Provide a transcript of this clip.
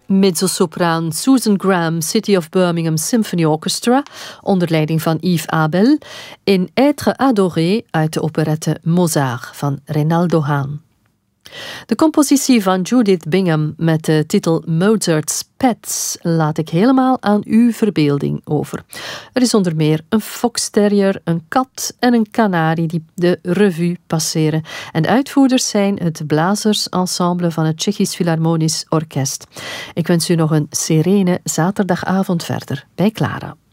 Mezzosopraan Susan Graham City of Birmingham Symphony Orchestra onder leiding van Yves Abel in Être adoré uit de operette Mozart van Reynaldo Haan. De compositie van Judith Bingham met de titel Mozart's Pets laat ik helemaal aan uw verbeelding over. Er is onder meer een foxterrier, een kat en een kanarie die de revue passeren. En uitvoerders zijn het blazersensemble van het Tsjechisch Philharmonisch Orkest. Ik wens u nog een serene zaterdagavond verder bij Clara.